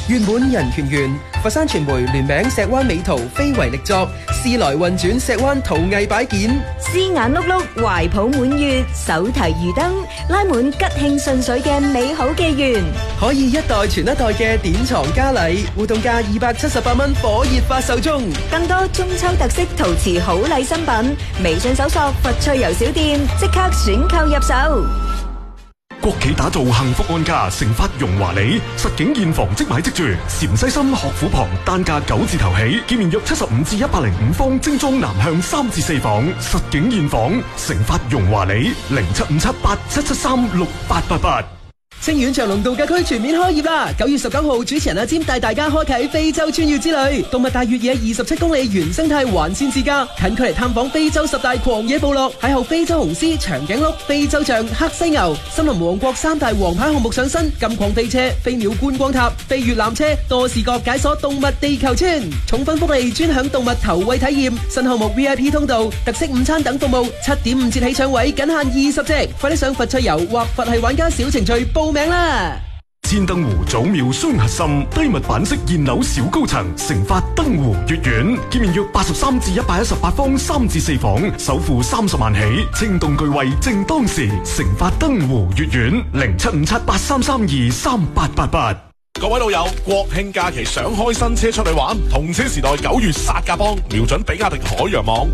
願滿人權圓。佛山傳媒聯名石灣美圖非遺力作，時來運轉石灣陶藝擺件， 絲眼碌碌，懷抱滿月，手提魚燈，拉滿吉慶順水嘅美好紀元。 可以一代傳一代嘅典藏家禮，活動價278蚊，火熱發售中。 更多中秋特色陶瓷好禮新品，微信搜索佛趣遊小店，即刻選購入手。 國企打造幸福安家，成發榮華里，實景現房即買即住，陝西心學府旁，單價9字頭起，建面約75至105方，精裝南向3至4房，實景現房，成發榮華里，075787736888。 清遠長隆度假區全面開業啦！9月19號，主持人阿占帶大家開啟非洲穿越之旅，動物大越野27公里原生態環線自駕，近距離探訪非洲10大狂野部落，邂逅非洲雄獅、長頸鹿、非洲象、黑犀牛，森林王國3大王牌項目上身，金礦飛車、飛鳥觀光塔、飛越纜車，多視覺解鎖動物地球村，寵分福利專享動物投餵體驗，新項目 VIP 通道、特色午餐等服務，7.5折起搶位，僅限20席，快啲上佛趣遊或佛系玩家小程序報名啦！ 千燈湖祖廟雙核心低密版式現樓小高層，成發燈湖悅苑，建面約83至118方3至4房，首付30萬起，清凍巨惠正當時，成發燈湖悅苑075783323888。 各位老友，國慶假期想開新車出去玩，同車時代9月殺價幫，瞄準比亞迪海洋網。